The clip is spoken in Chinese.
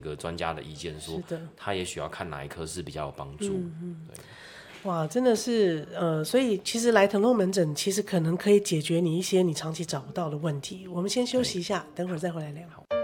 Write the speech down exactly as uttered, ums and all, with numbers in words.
个专家的意见说， 是的， 他也许要看哪一科是比较有帮助。嗯嗯，对。 哇，真的是呃，所以其实来疼痛门诊，其实可能可以解决你一些你长期找不到的问题。我们先休息一下，等会儿再回来聊。